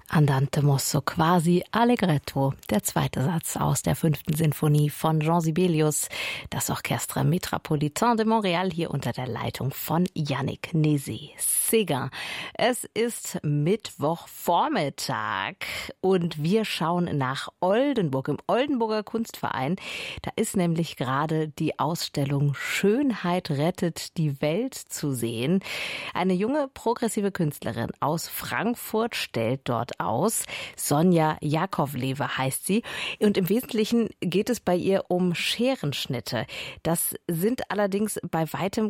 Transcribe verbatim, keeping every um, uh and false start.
Andante mosso quasi allegretto, der zweite Satz aus der fünften Sinfonie von Jean Sibelius, das Orchestre Métropolitain de Montréal, hier unter der Leitung von Yannick Nézet-Séguin. Es ist Mittwochvormittag und wir schauen nach Oldenburg, im Oldenburger Kunstverein. Da ist nämlich gerade die Ausstellung Schönheit rettet die Welt zu sehen. Eine junge, progressive Künstlerin aus Frankfurt stellt dort aus. Sonja Jakovlewe heißt sie. Und im Wesentlichen geht es bei ihr um Scherenschnitte. Das sind allerdings bei weitem